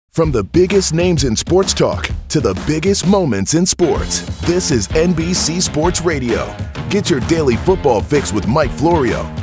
From the biggest names in sports talk to the biggest moments in sports, this is NBC Sports Radio. Get your daily football fix with Mike Florio